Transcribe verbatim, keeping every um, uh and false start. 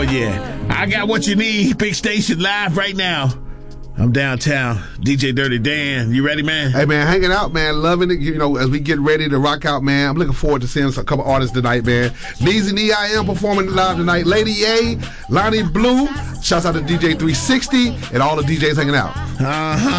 yeah. I got what you need. Big Station live right now. I'm downtown. D J Dirty Dan. You ready, man? Hey, man, hanging out, man. Loving it. You know, as we get ready to rock out, man. I'm looking forward to seeing a couple artists tonight, man. Neezy Ne I Am performing live tonight. Lady A, Lonnie Blue. Shouts out to D J three sixty and all the D Js hanging out. Uh-huh.